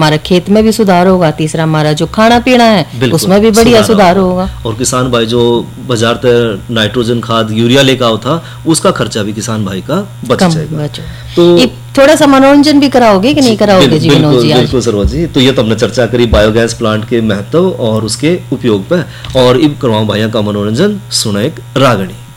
हमारे खेत में भी सुधार होगा, तीसरा हमारा जो खाना पीना है बिल्कुल, उसमें भी बढ़िया सुधार होगा। और किसान भाई जो बाजार से नाइट्रोजन खाद यूरिया लेकर आओ था, उसका खर्चा भी किसान भाई का बच जाएगा। तो थोड़ा सा मनोरंजन भी कराओगे कि नहीं कराओगे जी विनोद जी? बिल्कुल सरवा जी, तो ये तो हमने चर्चा करी बायोगैस प्लांट के महत्व और उसके उपयोग पे, और अब करवाऊं भाइयों का मनोरंजन, सुना एक रागणी।